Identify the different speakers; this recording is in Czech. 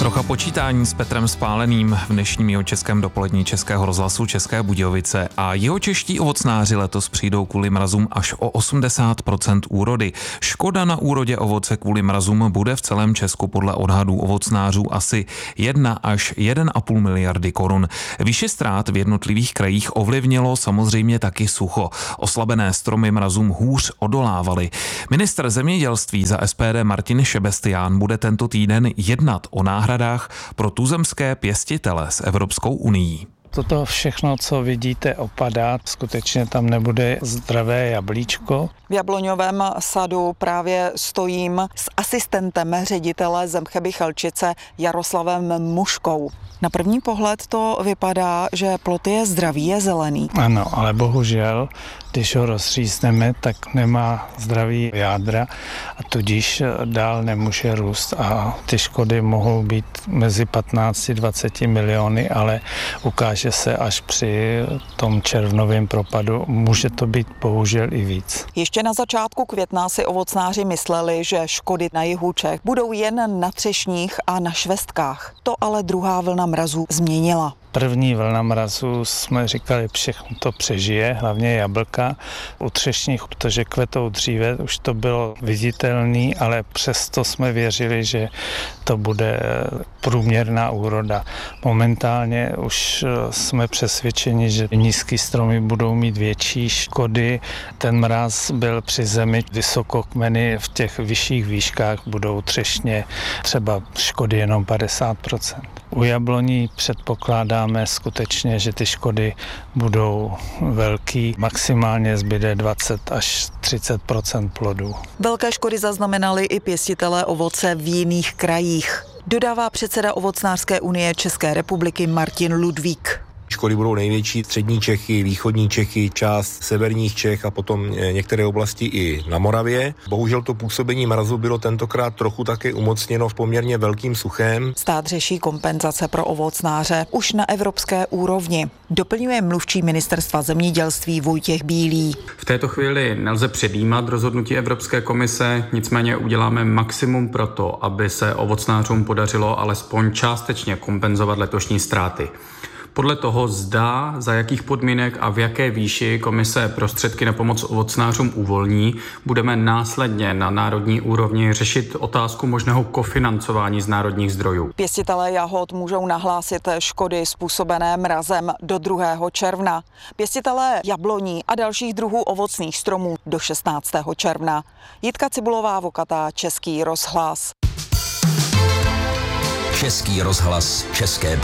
Speaker 1: Trocha počítání s Petrem Spáleným v dnešním Jihočeském dopolední Českého rozhlasu České Budějovice a jihočeští ovocnáři letos přijdou kvůli mrazům až o 80% úrody. Škoda na úrodě ovoce kvůli mrazům bude v celém Česku podle odhadů ovocnářů asi 1 až 1,5 miliardy korun. Výši ztrát v jednotlivých krajích ovlivnilo samozřejmě taky sucho. Oslabené stromy mrazům hůř odolávaly. Ministr zemědělství za SPD Martin Šebestián bude tento týden jednat o náhradách pro tuzemské pěstitele s Evropskou unií.
Speaker 2: Toto všechno, co vidíte, opadá. Skutečně tam nebude zdravé jablíčko.
Speaker 3: V jabloňovém sadu právě stojím s asistentem ředitele Zemcheby Chelčice Jaroslavem Muškou. Na první pohled to vypadá, že plod je zdravý, je zelený.
Speaker 2: Ano, ale bohužel, když ho rozřízneme, tak nemá zdravý jádra a tudíž dál nemůže růst a ty škody mohou být mezi 15-20 miliony, ale ukáže se až při tom červnovém propadu. Může to být bohužel i víc.
Speaker 3: Ještě na začátku května si ovocnáři mysleli, že škody na jihu Čech budou jen na třešních a na švestkách. To ale druhá vlna mrazů změnila.
Speaker 2: První vlna mrazu jsme říkali, všechno to přežije, hlavně jablka. U třešních, protože kvetou dříve, už to bylo viditelné, ale přesto jsme věřili, že to bude průměrná úroda. Momentálně už jsme přesvědčeni, že nízké stromy budou mít větší škody. Ten mráz byl při zemi, vysokokmeny v těch vyšších výškách budou třešně třeba škody jenom 50%. U jabloní předpokládáme skutečně, že ty škody budou velký. Maximálně zbyde 20 až 30% plodů.
Speaker 3: Velké škody zaznamenali i pěstitelé ovoce v jiných krajích. Dodává předseda Ovocnářské unie České republiky Martin Ludvík.
Speaker 4: Škody budou největší střední Čechy, východní Čechy, část severních Čech a potom některé oblasti i na Moravě. Bohužel to působení mrazu bylo tentokrát trochu také umocněno v poměrně velkým suchem.
Speaker 3: Stát řeší kompenzace pro ovocnáře už na evropské úrovni. Doplňuje mluvčí ministerstva zemědělství Vojtěch Bílý.
Speaker 5: V této chvíli nelze předjímat rozhodnutí Evropské komise, nicméně uděláme maximum pro to, aby se ovocnářům podařilo alespoň částečně kompenzovat letošní ztráty. Podle toho zda, za jakých podmínek a v jaké výši komise prostředky na pomoc ovocnářům uvolní, budeme následně na národní úrovni řešit otázku možného kofinancování z národních zdrojů.
Speaker 3: Pěstitelé jahod můžou nahlásit škody způsobené mrazem do 2. června. Pěstitelé jabloní a dalších druhů ovocných stromů do 16. června. Jitka Cibulová, Vokatá, Český rozhlas.
Speaker 6: Český rozhlas České